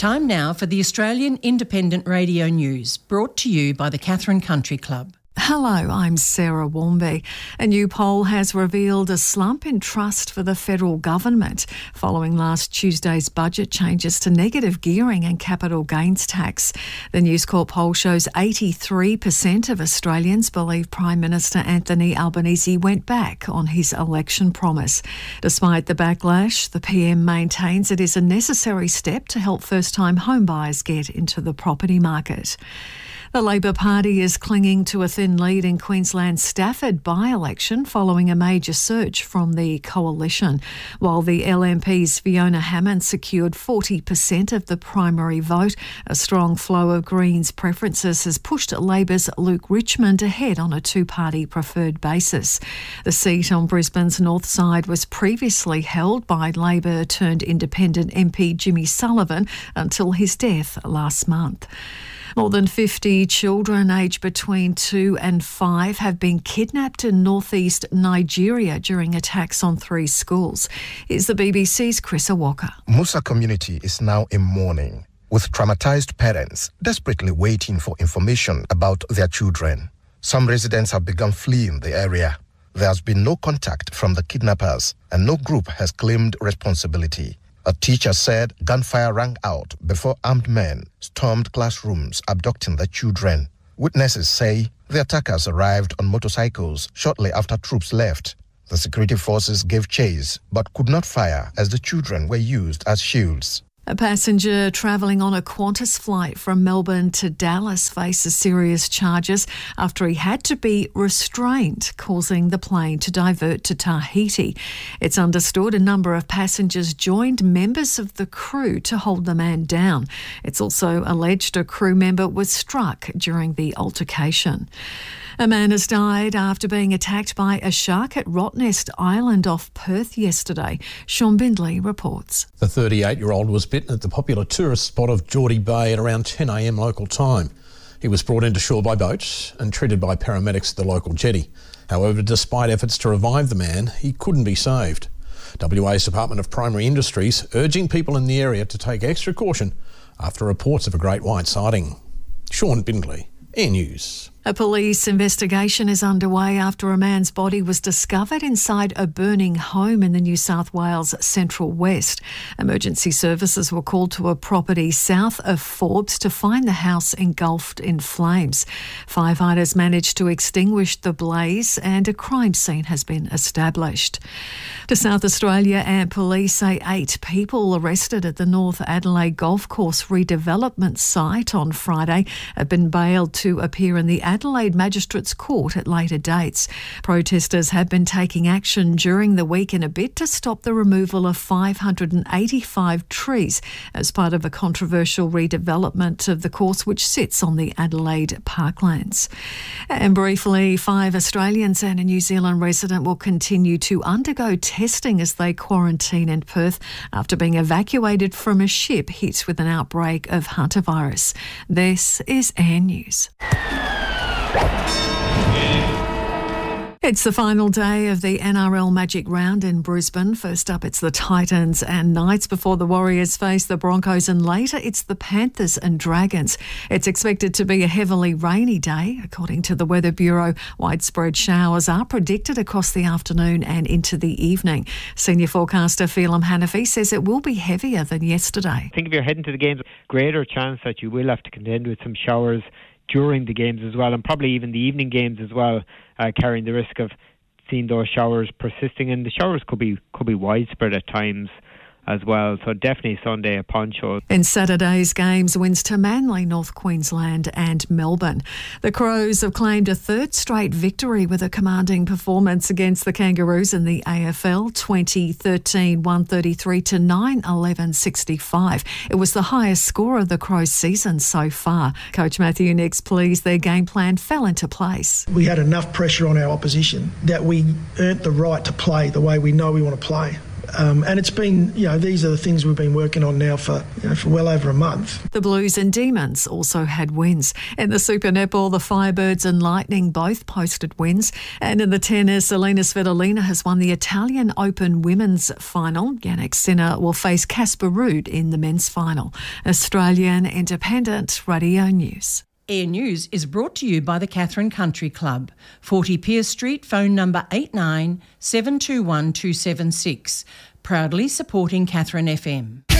Time now for the Australian Independent Radio News, brought to you by the Katherine Country Club. Hello, I'm Sarah Warmby. A new poll has revealed a slump in trust for the federal government following last Tuesday's budget changes to negative gearing and capital gains tax. The News Corp poll shows 83% of Australians believe Prime Minister Anthony Albanese went back on his election promise. Despite the backlash, the PM maintains it is a necessary step to help first-time homebuyers get into the property market. The Labor Party is clinging to a thin lead in Queensland's Stafford by-election following a major surge from the coalition. While the LNP's Fiona Hammond secured 40% of the primary vote, a strong flow of Greens preferences has pushed Labor's Luke Richmond ahead on a two-party preferred basis. The seat on Brisbane's north side was previously held by Labor-turned-independent MP Jimmy Sullivan until his death last month. More than 50 children aged between 2 and 5 have been kidnapped in northeast Nigeria during attacks on 3 schools. Here's the BBC's Chris Walker. Musa community is now in mourning, with traumatised parents desperately waiting for information about their children. Some residents have begun fleeing the area. There has been no contact from the kidnappers, and no group has claimed responsibility. A teacher said gunfire rang out before armed men stormed classrooms abducting the children. Witnesses say the attackers arrived on motorcycles shortly after troops left. The security forces gave chase but could not fire as the children were used as shields. A passenger travelling on a Qantas flight from Melbourne to Dallas faces serious charges after he had to be restrained, causing the plane to divert to Tahiti. It's understood a number of passengers joined members of the crew to hold the man down. It's also alleged a crew member was struck during the altercation. A man has died after being attacked by a shark at Rottnest Island off Perth yesterday. Sean Bindley reports. The 38-year-old was bitten at the popular tourist spot of Geordie Bay at around 10 a.m. local time. He was brought into shore by boat and treated by paramedics at the local jetty. However, despite efforts to revive the man, he couldn't be saved. WA's Department of Primary Industries urging people in the area to take extra caution after reports of a great white sighting. Sean Bindley, Air News. A police investigation is underway after a man's body was discovered inside a burning home in the New South Wales Central West. Emergency services were called to a property south of Forbes to find the house engulfed in flames. Firefighters managed to extinguish the blaze and a crime scene has been established. To South Australia, and police say 8 people arrested at the North Adelaide Golf Course redevelopment site on Friday have been bailed to appear in the Adelaide Magistrates Court at later dates. Protesters have been taking action during the week in a bid to stop the removal of 585 trees as part of a controversial redevelopment of the course which sits on the Adelaide parklands. And briefly, 5 Australians and a New Zealand resident will continue to undergo testing as they quarantine in Perth after being evacuated from a ship hit with an outbreak of hantavirus. This is Air News. It's the final day of the NRL Magic Round in Brisbane. First up, it's the Titans and Knights before the Warriors face the Broncos, and later it's the Panthers and Dragons. It's expected to be a heavily rainy day. According to the Weather Bureau, widespread showers are predicted across the afternoon and into the evening. Senior forecaster Phelim Hanafi says it will be heavier than yesterday. I think if you're heading to the games, greater chance that you will have to contend with some showers during the games as well, and probably even the evening games as well, carrying the risk of seeing those showers persisting, and the showers could be widespread at times as well. So definitely Sunday a poncho. In Saturday's games, wins to Manly, North Queensland and Melbourne. The Crows have claimed a third straight victory with a commanding performance against the Kangaroos in the AFL, 2013 133 to 9-11 65. It was the highest score of the Crows season so far. Coach Matthew Nicks pleased their game plan fell into place. We had enough pressure on our opposition that we earned the right to play the way we know we want to play. And it's been, these are the things we've been working on now for well over a month. The Blues and Demons also had wins. In the Super Netball, the Firebirds and Lightning both posted wins. And in the tennis, Elina Svitolina has won the Italian Open Women's Final. Jannik Sinner will face Casper Ruud in the men's final. Australian Independent Radio News. Air News is brought to you by the Catherine Country Club, 40 Pearce Street, phone number 89 721 276. Proudly supporting Catherine FM.